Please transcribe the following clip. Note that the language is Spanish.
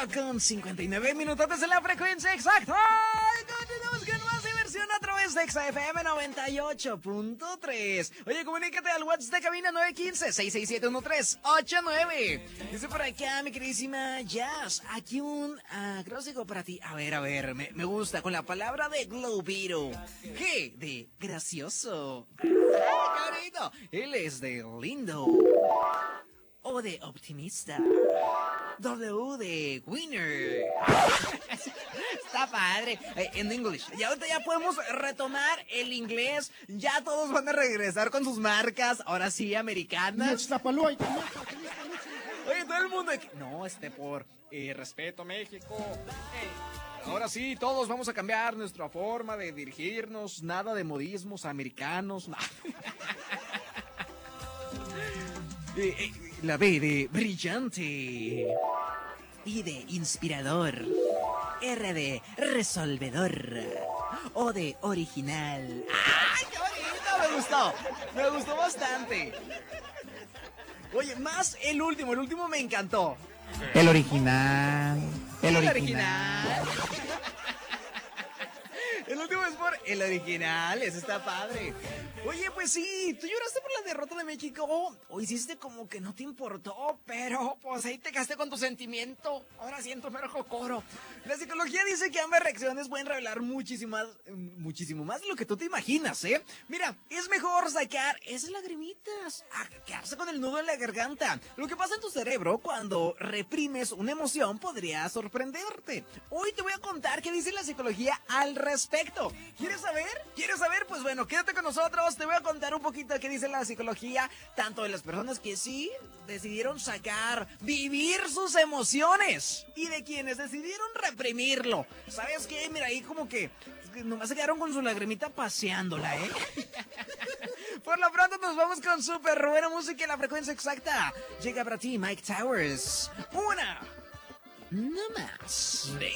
con 59 minutos en la frecuencia exacta. Y continuamos con más diversión a través de XFM 98.3. Oye, comunícate al WhatsApp de cabina 915-667-1389. Dice por acá mi queridísima Jazz, aquí un acróstico para ti. A ver, me gusta con la palabra de globito. G de gracioso. ¡Ay, qué bonito! Él es de lindo. O de optimista. W de winner. Está padre. En English. Y ahorita ya podemos retomar el inglés. Ya todos van a regresar con sus marcas. Ahora sí, americanas. Oye, todo el mundo. No, por respeto, México. Ahora sí, todos vamos a cambiar nuestra forma de dirigirnos. Nada de modismos americanos. La B de brillante. I de inspirador. R de resolvedor. O de original. ¡Ay, qué bonito! Me gustó bastante. Oye, más el último me encantó. El original. El original. El último es por el original, eso está padre. Oye, pues sí, tú lloraste por la derrota de México, o hiciste como que no te importó, pero pues ahí te quedaste con tu sentimiento. Ahora siento mero cocoro. La psicología dice que ambas reacciones pueden revelar muchísimo más de lo que tú te imaginas, ¿eh? Mira, es mejor sacar esas lagrimitas a quedarse con el nudo en la garganta. Lo que pasa en tu cerebro cuando reprimes una emoción podría sorprenderte. Hoy te voy a contar qué dice la psicología al respecto. ¿Quieres saber? Pues bueno, quédate con nosotros. Te voy a contar un poquito qué dice la psicología, tanto de las personas que sí decidieron vivir sus emociones, y de quienes decidieron reprimirlo. ¿Sabes qué? Mira, ahí como que nomás se quedaron con su lagrimita paseándola, ¿eh? Por lo pronto nos vamos con súper buena música en la frecuencia exacta. Llega para ti Mike Towers. Una. No más.